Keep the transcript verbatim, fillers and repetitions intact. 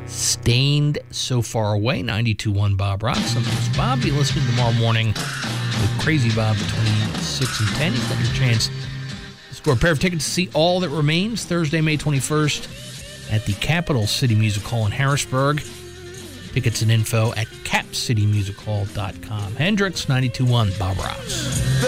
Stained So Far Away, ninety-two point one Bob Rocks. I'm host Bob. Be listening tomorrow morning with Crazy Bob between six and ten. He's got your chance to score a pair of tickets to see All That Remains Thursday, May twenty-first at the Capital City Music Hall in Harrisburg. Tickets and info at cap city music hall dot com. Hendrix, ninety-two point one Bob Rocks.